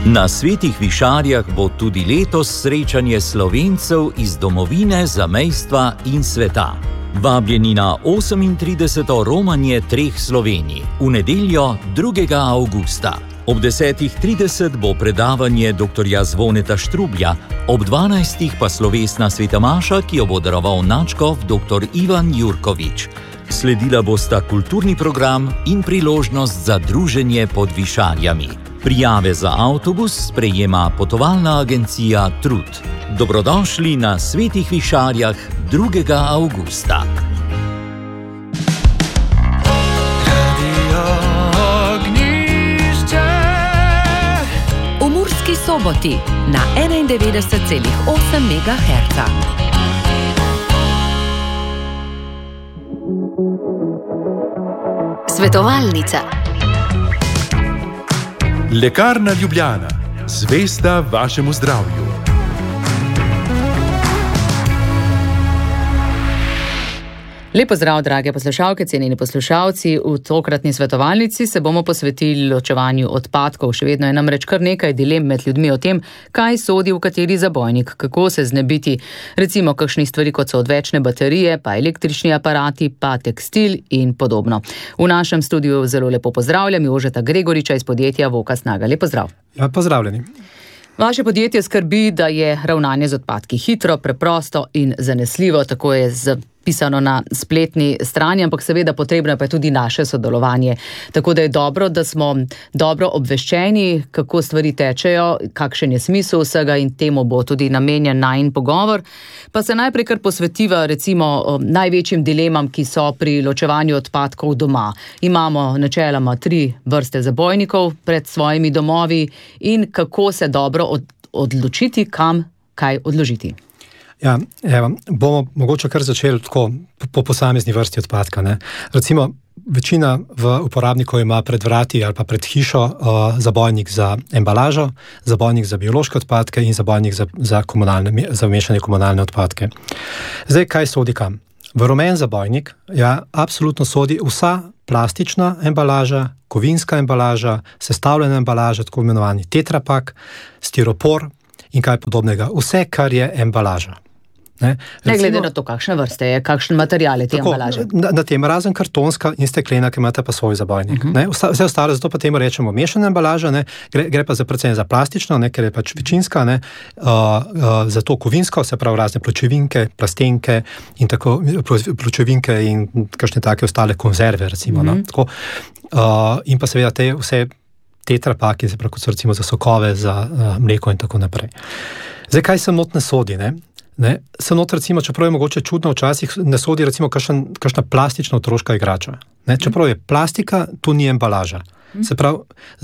Na Svetih Višarjah bo tudi letos srečanje Slovencev iz domovine, zamejstva in sveta. Vabljeni na 38. romanje treh Slovenij v nedeljo 2. avgusta. Ob 10.30 bo predavanje dr. Zvoneta Štrublja, ob 12. pa slovesna sveta maša, ki jo bo daroval nadškof dr. Ivan Jurkovič. Sledila bosta kulturni program in priložnost za druženje pod Višarjami. Prijave za avtobus sprejema potovalna agencija Trud. Dobrodošli na Svetih Višarjah 2. avgusta. V Murski Soboti na 91,8 MHz. Svetovalnica. Lekarna Ljubljana, zvesta vašemu zdravju. Lep pozdrav, drage poslušalke, cenjeni poslušalci. V tokratni svetovalnici se bomo posvetili ločevanju odpadkov. Še vedno je namreč kar nekaj dilem med ljudmi o tem, kaj sodi v kateri zabojnik, kako se znebiti recimo kakšnih stvari, kot so odvečne baterije, pa električni aparati, pa tekstil in podobno. V našem studiu zelo lepo pozdravljam Jožeta Gregoriča iz podjetja Voka Snaga. Lep pozdrav. Ja, pozdravljeni. Vaše podjetje skrbi, da je ravnanje z odpadki hitro, preprosto in zanesljivo, tako je zapisano na spletni strani, ampak seveda potrebno pa je tudi naše sodelovanje. Tako da je dobro, da smo dobro obveščeni, kako stvari tečejo, kakšen je smisel vsega in temu bo tudi namenjen najin pogovor. Pa se najprej kar posvetiva recimo največjim dilemam, ki so pri ločevanju odpadkov doma. Imamo načeloma 3 vrste zabojnikov pred svojimi domovi in kako se dobro odločiti, kam kaj odložiti. Ja, evo, bomo mogoče kar začeli tako po posamezni vrsti odpadka. Ne? Recimo, večina uporabnikov ima pred vrati ali pa pred hišo zabojnik za embalažo, zabojnik za biološke odpadke in zabojnik za mešane komunalne odpadke. Zdaj, kaj sodi kam? V rumen zabojnik absolutno sodi vsa plastična embalaža, kovinska embalaža, sestavljena embalaža, tako imenovani tetrapak, stiropor in kaj podobnega. Vse, kar je embalaža. Ne glede na to, kakšne vrste je, kakšen material je te embalaže. Na tem razen kartonska in steklena, ki imate pa svoj zabojnik. Vse ostalo, zato pa temu rečemo mešana embalaža, gre pa predvsem za plastično, ker je pač večinska, za to kovinsko, se pravi razne pločevinke, plastenke in tako, pločevinke in kakšne take ostale konzerve, recimo. Tako, in pa seveda te vse tetrapaki, se pravi, kot so recimo za sokove, za mleko in tako naprej. Zdaj, kaj se not ne sodi, Se not, recimo, čeprav je mogoče čudno, včasih ne sodi recimo kakšna plastična otroška igrača. Čeprav je plastika, tu ni embalaža. Se pravi,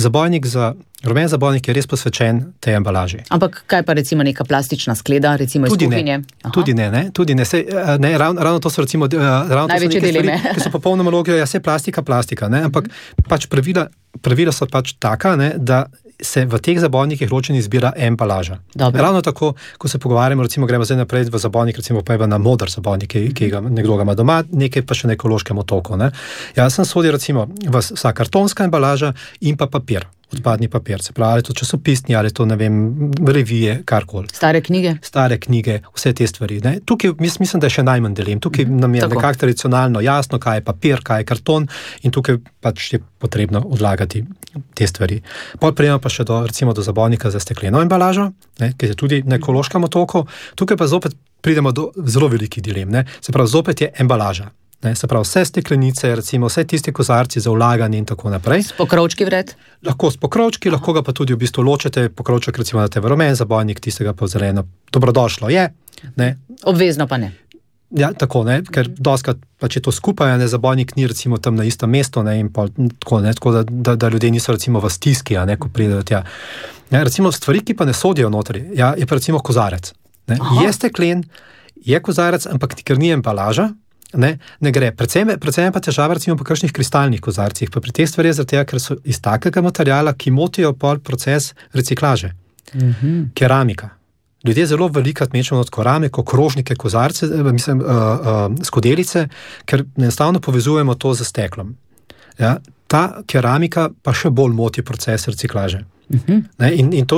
rumen zabojnik je res posvečen tej embalaži. Ampak kaj pa recimo neka plastična skleda, recimo iz kuhinje? Tudi ne. Ravno to so recimo največje dileme. Ki so popolnoma logijo, vse plastika, ampak pač pravila so pač taka, da se v teh zabojnikih ločeno izbira embalaža. Ravno tako, ko se pogovarjamo, recimo gremo zdaj naprej v zabojnik, recimo pa je na moder zabojnik, ki ga nekdo ima doma, nekaj pa še na ekološkem otoku. Jaz sem sodi recimo vsa kartonska embalaža in pa papir. Odpadni papir, se pravi, ali to časopisni, ali to, revije, karkoli. Stare knjige, vse te stvari. Tukaj mislim, da je še najmanj dilem. Tukaj nam je nekako tradicionalno jasno, kaj je papir, kaj je karton in tukaj pač je potrebno odlagati te stvari. Potem prijemo pa še do zabojnika za stekleno embalažo, ki je tudi na ekološkem otoku. Tukaj pa zopet pridemo do zelo velikih dilem. Se pravi, zopet je embalaža. Se pravi, vse steklenice, recimo vse tisti kozarci za vlaganje in tako naprej. S pokrovčki vred? Lahko s pokrovčki, lahko ga pa tudi v bistvu ločete, pokrovček recimo date v rumen zabojnik, tistega pa v zeleno. Dobrodošlo je. Obvezno pa ne. Ja, tako, ker doskrat pač je to skupaj, zabojnik ni recimo tam na istem mestu, in tako, da ljudje niso recimo v stiski, ko pridejo tja. Recimo stvari, ki pa ne sodijo notri, je pa recimo kozarec. Je steklen, je kozarec, ampak ker ni embalaža, ne gre. Predvsem je pa težava recimo po kakšnih kristalnih kozarcih, pa pri teh stvari zaradi tega, ker so iz takega materiala, ki motijo proces reciklaže. Keramika. Ljudje zelo velikrat mečemo od keramiko, krožnike, kozarce, skodelice, ker enostavno povezujemo to z steklom. Ja? ta keramika pa še bolj moti proces reciklaže. Ne,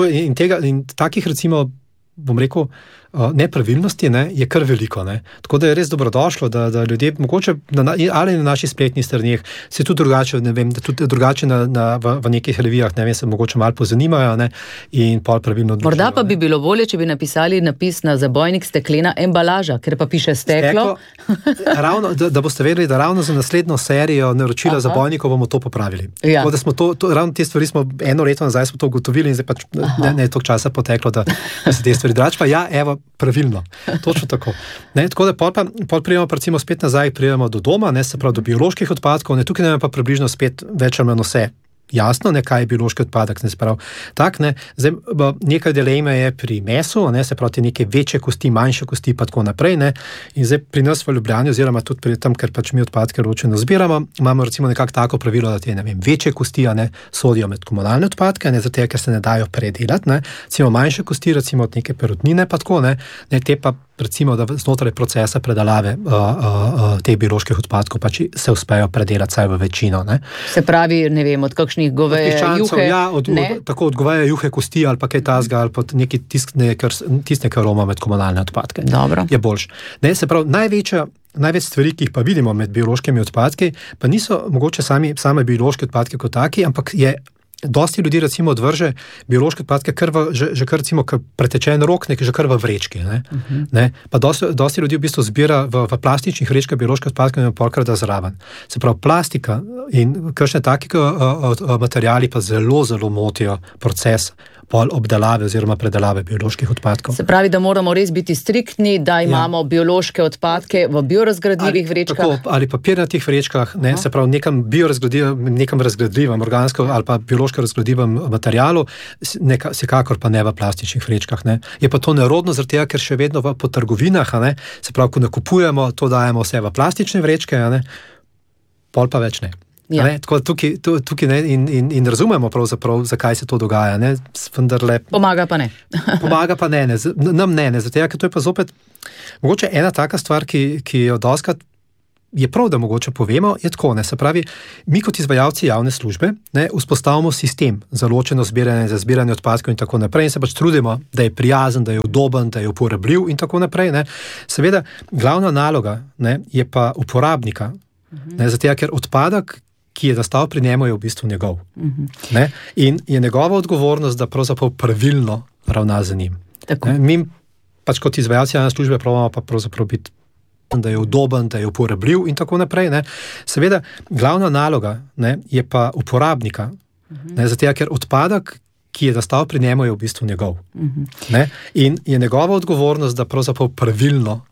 in takih recimo, bom rekel, nepravilnosti, ne, je kar veliko. Ne. Tako da je res dobrodošlo, da ljudje mogoče ali na naših spletnih straneh se tudi drugače, ne vem, da tudi drugače v nekih revijah, ne vem, se mogoče malo pozanimajo, ne, in pol pravilno odločijo. Morda pa bi bilo bolje, če bi napisali napis na zabojnik steklena embalaža, ker pa piše steklo. Ravno, da boste vedeli, da ravno za naslednjo serijo naročila zabojnikov bomo to popravili. Ja. Tako da smo ravno te stvari smo eno leto nazaj smo to ugotovili in zdaj pač ne toliko časa poteklo, da se te stvari drugače. Pa ja, evo, pravilno. Točno tako. Ne, tako da pol prijemo recimo spet nazaj, prijemo do doma, ne, se pravi do bioloških odpadkov, ne, tukaj nam pa približno spet več ali manj vse jasno, ne, kaj je biološki odpadek, ne, se pravi. Tak, ne, zdaj nekaj dileme je pri mesu, ne, se pravi neke večje kosti, manjše kosti pa tako naprej, ne, in zdaj pri nas v Ljubljani oziroma tudi pri tam, ker pač mi odpadke ločeno zbiramo, imamo recimo nekako tako pravilo, da te, ne vem, večje kosti, ne, sodijo med komunalne odpadke, ne, zato ker se ne dajo predelati, ne, recimo manjše kosti, recimo od neke perutnine pa tako, ne, te pa recimo, da znotraj procesa predalave teh bioloških odpadkov pač se uspejo predelati saj v večino, ne. Se pravi, ne vem, od kakšnih goveje juhe. Ja, tako od goveje juhe kosti ali pa kaj tazga ali pa neki tistne aroma med komunalne odpadke. Dobro. Je boljš. Ne, se pravi, največ stvari, ki jih pa vidimo med biološkimi odpadki, pa niso mogoče same biološke odpadke kot taki, ampak je dosti ljudi recimo odvrže biološke odpadke že kar recimo pretečen rok, nekaj že kar v vrečki. Ne? Ne? Pa dosti ljudi v bistvu zbira v plastičnih vrečkah biološke odpadke in polkrat da zraven. Se pravi, plastika in kakšne taki materiali pa zelo, zelo motijo proces pol obdelave oziroma predelave bioloških odpadkov. Se pravi, da moramo res biti striktni, da imamo biološke odpadke v biorazgradljivih vrečkah. Tako, ali papirnatih vrečkah, ne, se pravi, nekam razgradljivem organsko ali pa biološko razgradljivem materialu, vsekakor pa ne v plastičnih vrečkah. Ne. Je pa to nerodno, zaradi tega, ker še vedno po trgovinah, ne, se pravi, ko nakupujemo, to dajemo vse v plastične vrečke, ne, pol pa več ne. Ja. Ne, tako tukaj ne, in razumemo pravzaprav, zakaj se to dogaja. Ne, vendarle, pomaga pa ne. Pomaga pa ne, nam ne, zato je, ker to je pa zopet mogoče ena taka stvar, ki jo dostikrat je prav, da mogoče povemo, je tako, ne, se pravi, mi kot izvajalci javne službe, ne, vzpostavimo sistem za ločeno zbiranje, za zbiranje odpadkov in tako naprej in se pač trudimo, da je prijazen, da je udoben, da je uporabljiv in tako naprej, ne. Seveda, glavna naloga, ne, je pa uporabnika, ne, zato je, ker odpadek, ki je nastal pri njemu, je v bistvu njegov. Ne? In je njegova odgovornost, da pravzaprav pravilno ravna za njim. Ne? Mi pač kot izvajalci javne službe pravimo pa pravzaprav biti, da je udoben, da je uporabljiv in tako naprej. Ne? Seveda, glavna naloga, ne, je pa uporabnika, ne? Zato je, ker odpadek, ki je nastal pri njemu, je v bistvu njegov. Ne? In je njegova odgovornost, da pravzaprav pravilno